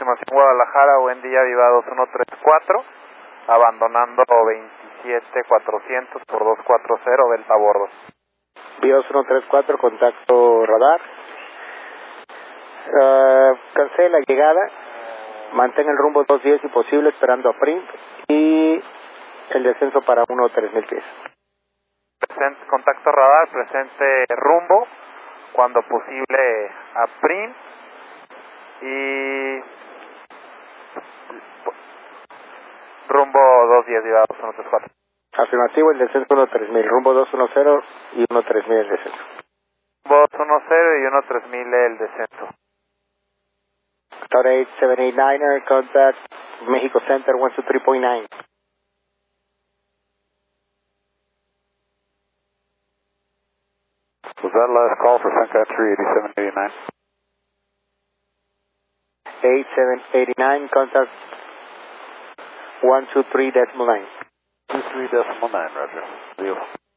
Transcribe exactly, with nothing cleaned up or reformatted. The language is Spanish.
confirmación Guadalajara, buen día, Viva dos uno tres cuatro, abandonando veintisiete cuatrocientos por dos cuatro cero, Delta a bordo. Viva dos uno tres cuatro, contacto radar. Uh, cancela llegada, mantén el rumbo dos diez si posible, esperando a Prim, y el descenso para uno tres mil pies. Presente, contacto radar, presente rumbo, cuando posible a Prim, y rumbo dos diez, Viva dos uno tres cuatro. Afirmativo, el descenso uno tres mil, rumbo dos uno cero y uno tres mil el descenso. Rumbo dos uno cero y uno tres mil el descenso. Star eight seven eight niner, contact Mexico Center one two three point nine. Was that last call for Suncat three eighty-seven eighty-nine? eight seven eight nine, contact one two three decimal nine. two three decimal nine, roger. Deal.